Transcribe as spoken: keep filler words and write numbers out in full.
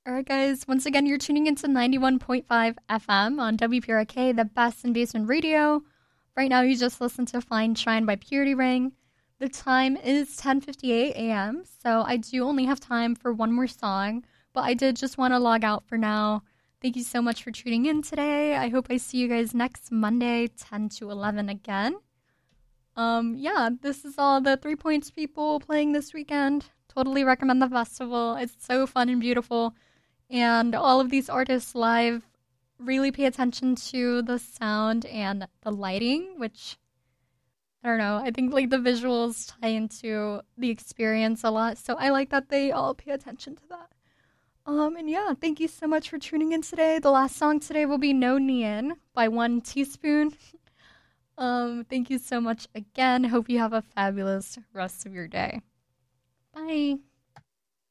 All right, guys. Once again, you're tuning into ninety-one point five F M on W P R K, the best in basement radio. Right now, you just listened to Fine Shine by Purity Ring. The time is ten fifty-eight a.m., so I do only have time for one more song, but I did just want to log out for now. Thank you so much for tuning in today. I hope I see you guys next Monday, ten to eleven again. Um, yeah, this is all the Three Points people playing this weekend. Totally recommend the festival. It's so fun and beautiful. And all of these artists live really pay attention to the sound and the lighting, which, I don't know, I think like the visuals tie into the experience a lot. So I like that they all pay attention to that. Um, and yeah, thank you so much for tuning in today. The last song today will be No Neon by One Teaspoon. Um, thank you so much again. Hope you have a fabulous rest of your day. Bye.